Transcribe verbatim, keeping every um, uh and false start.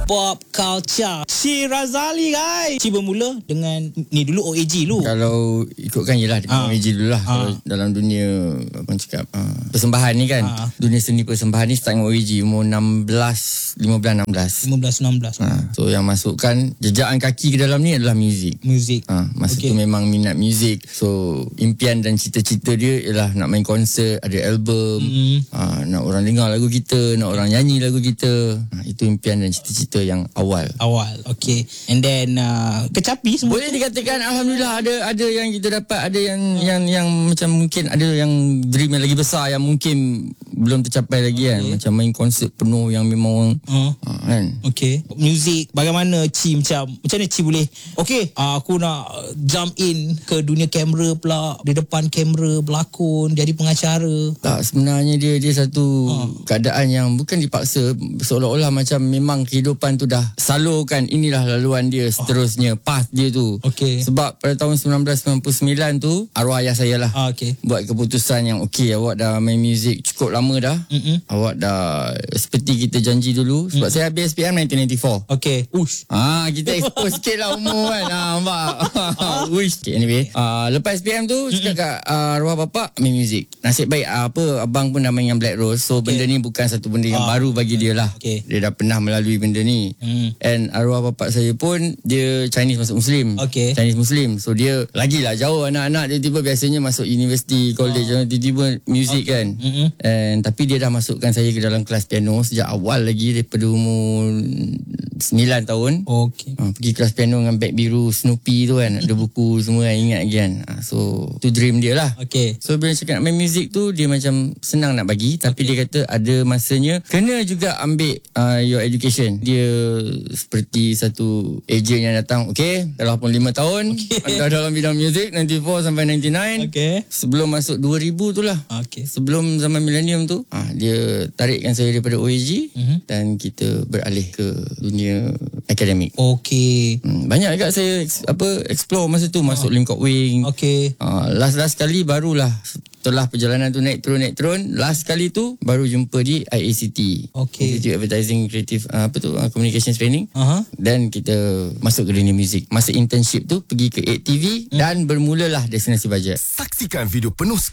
Pop Culture. Si Razali guys. Si bermula dengan ni dulu O A G dulu. Kalau ikutkan yelah dengan Ha. O A G dulu lah. Ha. Kalau dalam dunia apa orang cakap uh, persembahan ni kan. Ha. Dunia seni persembahan ni start dengan O A G umur enam belas, lima belas, enam belas. lima belas enam belas. Ha. So yang masukkan jejakan kaki ke dalam ni adalah muzik. Muzik. Ha, masa Okey. tu memang minat muzik. So impian dan cita-cita dia ialah nak main konsert, ada album, Mm. ha, nak orang dengar lagu kita, nak orang nyanyi lagu kita. Ha, itu impian dan cita-cita yang awal. Awal. Okay. And then uh, kecapi semua. Boleh dikatakan alhamdulillah ada ada yang kita dapat, ada yang hmm. yang yang macam mungkin ada yang dream yang lagi besar yang mungkin belum tercapai lagi kan. Okay. Macam main konsert penuh yang memang orang Uh. ha, kan. Okay. Muzik. Bagaimana Ci macam macam mana Ci boleh okay uh, aku nak jump in ke dunia kamera pula, di depan kamera berlakon, jadi pengacara. Tak, sebenarnya dia dia satu Ha. keadaan yang bukan dipaksa, seolah-olah macam memang kehidupan tu dah salurkan, inilah laluan dia seterusnya, path dia tu. Okey. Sebab pada tahun sembilan belas sembilan puluh sembilan tu arwah ayah saya lah Ah, okay. buat keputusan yang okey, awak dah main muzik cukup lama dah. Mm-mm. Awak dah seperti kita janji dulu. Sebab mm. saya habis S P M nineteen ninety-four. Okay. Ush. Ah, kita expose sikit lah umur kan. Ah, nampak. Wish. Okay, anyway, ah, lepas S P M tu cakap kat ah, arwah bapak main muzik. Nasib baik ah, apa abang pun dah main dengan Black Rose. So Okay. benda ni bukan satu benda yang Ah. baru bagi dia lah. Okay. Dia dah pernah melalui benda ni. Hmm. And arwah bapak saya pun dia Chinese masuk Muslim. Okay. Chinese Muslim. So dia lagilah jauh anak-anak dia, tiba biasanya masuk universiti, college, Ah. tiba-tiba muzik kan. Mm-mm. And tapi dia dah masukkan saya ke dalam kelas piano sejak awal lagi, daripada umur sembilan tahun. Okay. Ha, pergi kelas piano dengan beg biru Snoopy tu kan. Ada buku semua kan, ingat lagi kan. Ha, so tu dream dia lah. Okay. So bila cakap nak main muzik tu, dia macam senang nak bagi. Tapi okay. dia kata ada masanya kena juga ambil uh, your education. Dia seperti satu ejen yang datang. Okay, dah lapan puluh lima tahun okay. dah dalam bidang muzik, sembilan puluh empat sampai sembilan puluh sembilan. Okay. Sebelum masuk dua ribu tu lah. Okay. Sebelum zaman milenium tu, ha, dia tarikkan saya daripada O A G Mhm. dan kita beralih ke dunia akademik. Okay. Hmm, banyak juga saya ex- apa explore masa tu, masuk Lingkop Wing. Okay. Uh, last-last kali barulah setelah perjalanan tu naik turun naik turun, last kali tu baru jumpa di I A C T. Okay. Institute Advertising Creative uh, apa tu uh, Communications Training. Aha. Dan kita masuk ke dunia muzik. Masa internship tu pergi ke eight T V hmm. dan bermulalah Destinasi Bajet. Saksikan video penuh